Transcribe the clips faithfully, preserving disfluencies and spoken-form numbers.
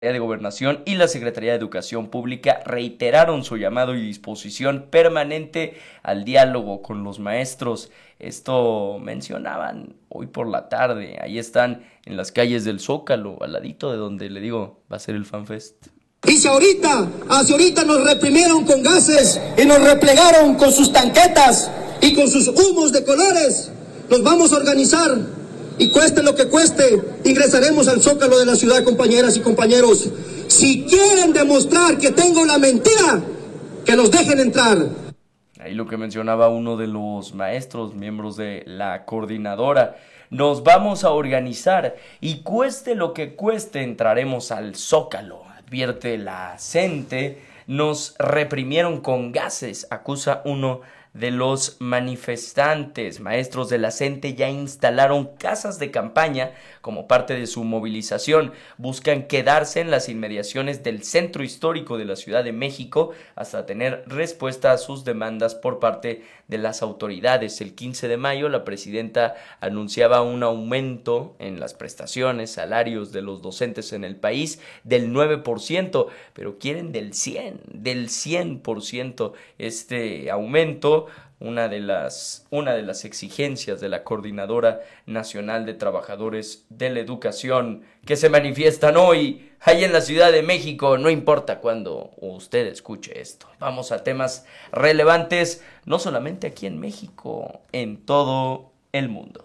de Gobernación y la Secretaría de Educación Pública reiteraron su llamado y disposición permanente al diálogo con los maestros. Esto mencionaban hoy por la tarde. Ahí están en las calles del Zócalo, al ladito de donde le digo va a ser el FanFest. Y si ahorita, hacia ahorita nos reprimieron con gases y nos replegaron con sus tanquetas y con sus humos de colores, nos vamos a organizar. Y cueste lo que cueste, ingresaremos al Zócalo de la ciudad, compañeras y compañeros. Si quieren demostrar que tengo la mentira, que los dejen entrar. Ahí lo que mencionaba uno de los maestros, miembros de la coordinadora. Nos vamos a organizar y cueste lo que cueste entraremos al Zócalo, advierte la CENTE. Nos reprimieron con gases, acusa uno de los manifestantes. Maestros de la CENTE ya instalaron casas de campaña como parte de su movilización. Buscan quedarse en las inmediaciones del centro histórico de la Ciudad de México hasta tener respuesta a sus demandas por parte de las autoridades. El quince de mayo la presidenta anunciaba un aumento en las prestaciones, salarios de los docentes en el país del nueve por ciento, pero quieren del cien, del cien por ciento este aumento. Una de las, una de las exigencias de la Coordinadora Nacional de Trabajadores de la Educación que se manifiestan hoy ahí en la Ciudad de México, no importa cuándo usted escuche esto. Vamos a temas relevantes, no solamente aquí en México, en todo el mundo.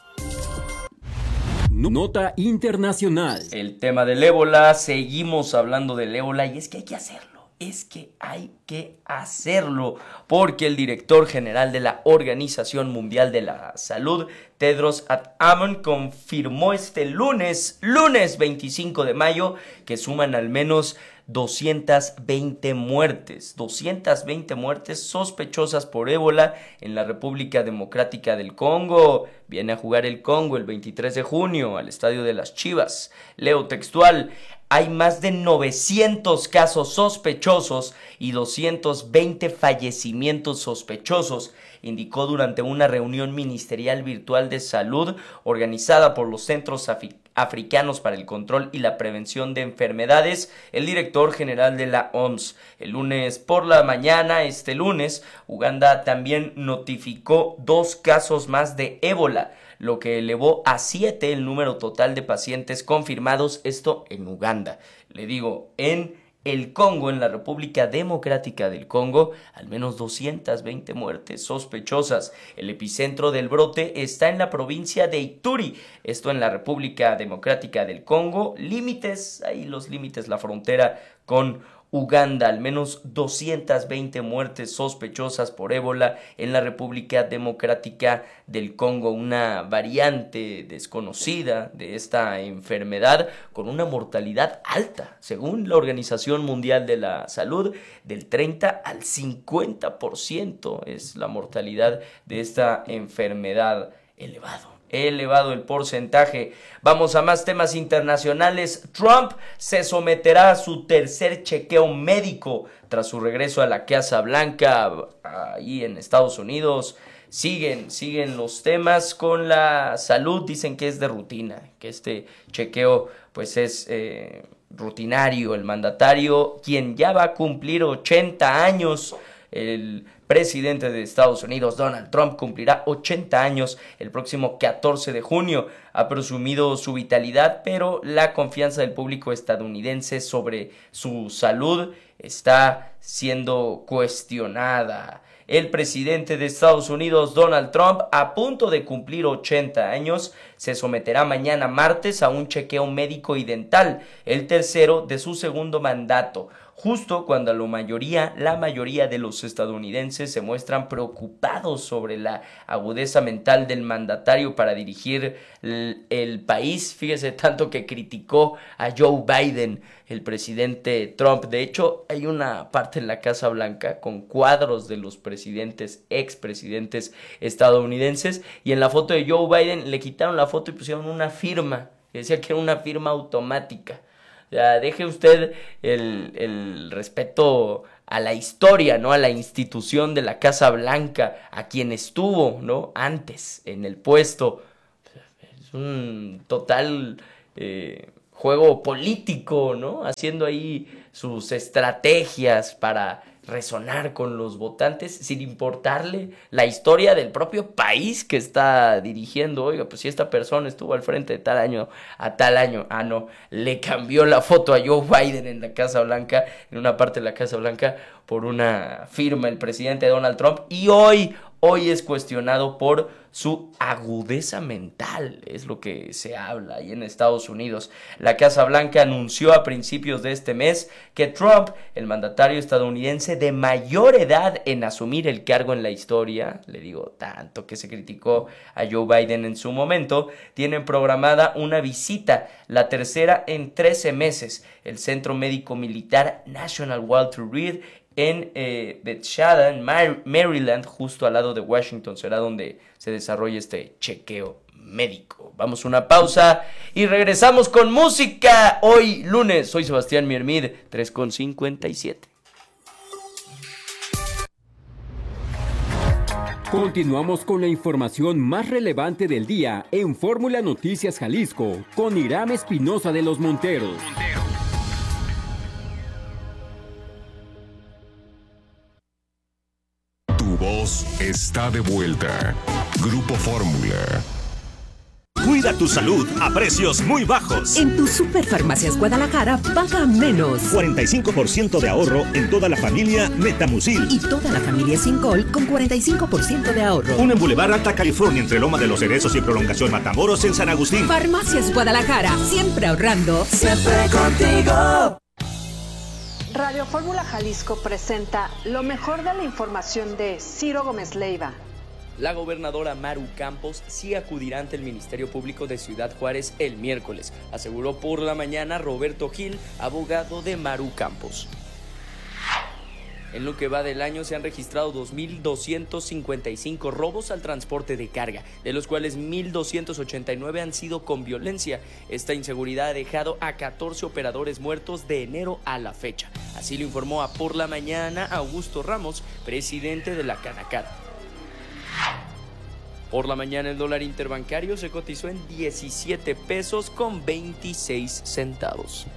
Nota internacional. El tema del ébola, seguimos hablando del ébola y es que hay que hacerlo. Es que hay que hacerlo porque el director general de la Organización Mundial de la Salud, Tedros Adhanom, confirmó este lunes, lunes veinticinco de mayo, que suman al menos doscientas veinte muertes, doscientas veinte muertes sospechosas por ébola en la República Democrática del Congo. Viene a jugar el Congo el veintitrés de junio al Estadio de las Chivas. Leo textual: hay más de novecientos casos sospechosos y doscientos veinte fallecimientos sospechosos, indicó durante una reunión ministerial virtual de salud organizada por los Centros Africanos Africanos para el Control y la Prevención de Enfermedades, el director general de la O M S. El lunes por la mañana, este lunes, Uganda también notificó dos casos más de ébola, lo que elevó a siete el número total de pacientes confirmados, esto en Uganda. Le digo, en el Congo, en la República Democrática del Congo, al menos doscientas veinte muertes sospechosas. El epicentro del brote está en la provincia de Ituri, esto en la República Democrática del Congo. Límites, ahí los límites, la frontera con Uganda, al menos doscientas veinte muertes sospechosas por ébola en la República Democrática del Congo, una variante desconocida de esta enfermedad con una mortalidad alta, según la Organización Mundial de la Salud, del treinta al cincuenta por ciento es la mortalidad de esta enfermedad. Elevado. Elevado el porcentaje. Vamos a más temas internacionales. Trump se someterá a su tercer chequeo médico tras su regreso a la Casa Blanca, ahí en Estados Unidos. Siguen, siguen los temas con la salud. Dicen que es de rutina, que este chequeo pues es eh, rutinario. El mandatario, quien ya va a cumplir ochenta años, el presidente de Estados Unidos, Donald Trump, cumplirá ochenta años el próximo catorce de junio. Ha presumido su vitalidad, pero la confianza del público estadounidense sobre su salud está siendo cuestionada. El presidente de Estados Unidos, Donald Trump, a punto de cumplir ochenta años, se someterá mañana martes a un chequeo médico y dental, el tercero de su segundo mandato, justo cuando la mayoría, la mayoría de los estadounidenses se muestran preocupados sobre la agudeza mental del mandatario para dirigir el, el país. Fíjese, tanto que criticó a Joe Biden, el presidente Trump. De hecho, hay una parte en la Casa Blanca con cuadros de los presidentes, expresidentes estadounidenses, y en la foto de Joe Biden le quitaron la foto y pusieron una firma, que decía que era una firma automática. O sea, deje usted el, el respeto a la historia, ¿no? A la institución de la Casa Blanca, a quien estuvo, ¿no? Antes en el puesto. Es un total eh, juego político, ¿no? Haciendo ahí sus estrategias para resonar con los votantes sin importarle la historia del propio país que está dirigiendo. Oiga, pues si esta persona estuvo al frente de tal año a tal año, ah no, le cambió la foto a Joe Biden en la Casa Blanca, en una parte de la Casa Blanca, por una firma el presidente Donald Trump, y hoy, hoy es cuestionado por su agudeza mental, es lo que se habla ahí en Estados Unidos. La Casa Blanca anunció a principios de este mes que Trump, el mandatario estadounidense de mayor edad en asumir el cargo en la historia, le digo tanto que se criticó a Joe Biden en su momento, tiene programada una visita, la tercera en trece meses, el Centro Médico Militar National Walter Reed en eh, Bethesda, en Maryland, justo al lado de Washington, será donde se desarrolla este chequeo médico. Vamos a una pausa y regresamos con música. Hoy lunes, soy Sebastián Miermid, tres con cincuenta y siete. Continuamos con la información más relevante del día en Fórmula Noticias Jalisco con Iram Espinosa de los Monteros. Tu voz está de vuelta. Grupo Fórmula. Cuida tu salud a precios muy bajos. En tu Superfarmacias Guadalajara paga menos. cuarenta y cinco por ciento de ahorro en toda la familia Metamucil. Y toda la familia Singol con cuarenta y cinco por ciento de ahorro. Una en Boulevard Alta California entre Loma de los Cerezos y Prolongación Matamoros en San Agustín. Farmacias Guadalajara, siempre ahorrando, siempre contigo. Radio Fórmula Jalisco presenta lo mejor de la información de Ciro Gómez Leiva. La gobernadora Maru Campos sí acudirá ante el Ministerio Público de Ciudad Juárez el miércoles, aseguró por la mañana Roberto Gil, abogado de Maru Campos. En lo que va del año se han registrado dos mil doscientos cincuenta y cinco robos al transporte de carga, de los cuales mil doscientos ochenta y nueve han sido con violencia. Esta inseguridad ha dejado a catorce operadores muertos de enero a la fecha. Así lo informó a Por la Mañana Augusto Ramos, presidente de la Canacar. Por la mañana el dólar interbancario se cotizó en diecisiete pesos con veintiséis centavos.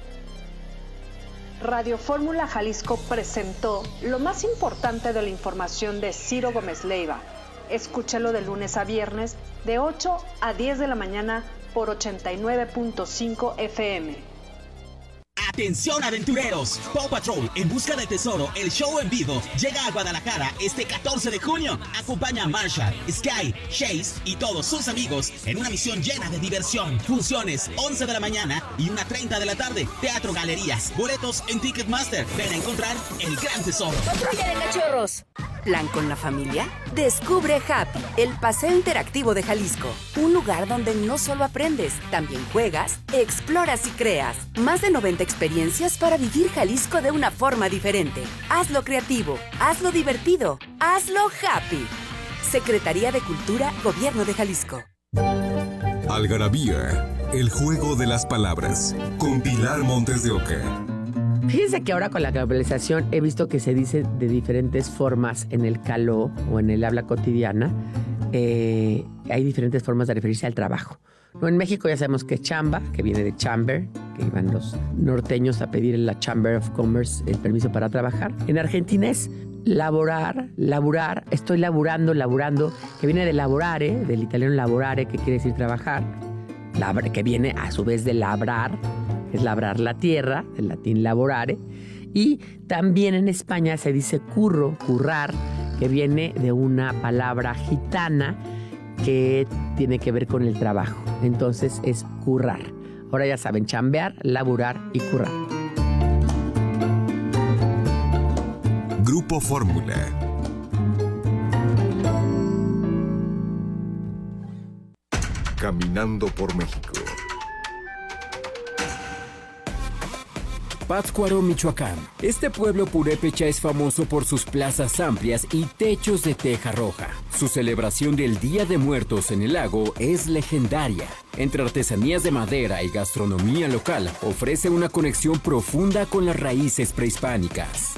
Radio Fórmula Jalisco presentó lo más importante de la información de Ciro Gómez Leiva. Escúchalo de lunes a viernes de ocho a diez de la mañana por ochenta y nueve punto cinco F M. Atención aventureros, Paw Patrol en busca de tesoro, el show en vivo llega a Guadalajara este catorce de junio. Acompaña a Marshall, Sky, Chase y todos sus amigos en una misión llena de diversión. Funciones once de la mañana y una treinta de la tarde. Teatro Galerías, boletos en Ticketmaster. Ven a encontrar el gran tesoro. ¡Patrulla de cachorros! ¿Plan con la familia? Descubre Happy, el paseo interactivo de Jalisco. Un lugar donde no solo aprendes, también juegas, exploras y creas. Más de noventa experiencias para vivir Jalisco de una forma diferente. Hazlo creativo, hazlo divertido, hazlo happy. Secretaría de Cultura, Gobierno de Jalisco. Algarabía, el juego de las palabras, con Pilar Montes de Oca. Fíjense que ahora con la globalización he visto que se dice de diferentes formas en el caló o en el habla cotidiana. Eh, hay diferentes formas de referirse al trabajo. ¿No? En México ya sabemos que chamba, que viene de chamber, que iban los norteños a pedir en la Chamber of Commerce el permiso para trabajar. En Argentina es laborar, laburar, estoy laburando, laburando, que viene de laborare, del italiano laborare, que quiere decir trabajar, Labra, que viene a su vez de labrar, es labrar la tierra, del latín laborare, y también en España se dice curro, currar, que viene de una palabra gitana que tiene que ver con el trabajo. Entonces es currar. Ahora ya saben, chambear, laburar y currar. Grupo Fórmula. Caminando por México. Pátzcuaro, Michoacán. Este pueblo purépecha es famoso por sus plazas amplias y techos de teja roja. Su celebración del Día de Muertos en el lago es legendaria. Entre artesanías de madera y gastronomía local, ofrece una conexión profunda con las raíces prehispánicas.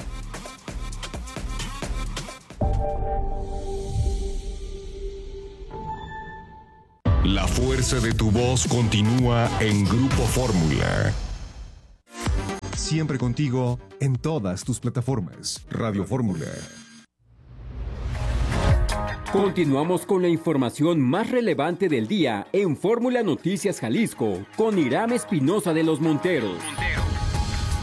La fuerza de tu voz continúa en Grupo Fórmula. Siempre contigo en todas tus plataformas. Radio Fórmula. Continuamos con la información más relevante del día en Fórmula Noticias Jalisco con Iram Espinosa de los Monteros.